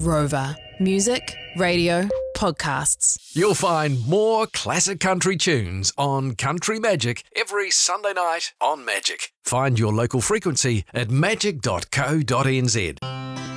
Rover. Music, radio, podcasts. You'll find more classic country tunes on Country Magic every Sunday night on Magic. Find your local frequency at magic.co.nz.